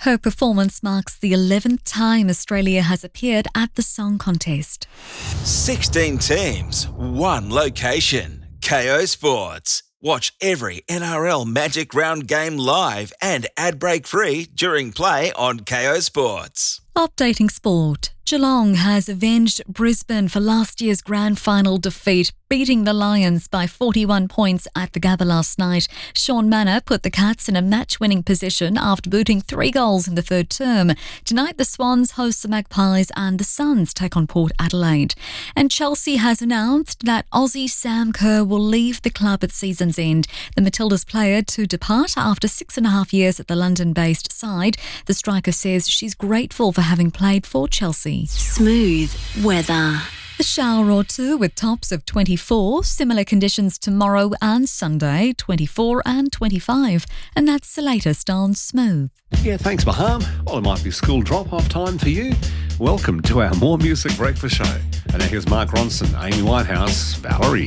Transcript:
Her performance marks the 11th time Australia has appeared at the song contest. 16 teams, one location. KO Sports. Watch every NRL Magic Round game live and ad break free during play on KO Sports. Updating sport. Geelong has avenged Brisbane for last year's grand final defeat, beating the Lions by 41 points at the Gabba last night. Sean Manor put the Cats in a match-winning position after booting 3 goals in the third term. Tonight, the Swans host the Magpies and the Suns take on Port Adelaide. And Chelsea has announced that Aussie Sam Kerr will leave the club at season's end. The Matildas player to depart after 6.5 years at the London-based side. The striker says she's grateful for having played for Chelsea. Smooth weather. A shower or two with tops of 24. Similar conditions tomorrow and Sunday, 24 and 25. And that's the latest on Smooth. Yeah, thanks, Baham. Well, it might be school drop-off time for you. Welcome to our More Music Breakfast show. And now here's Mark Ronson, Amy Whitehouse, Valerie.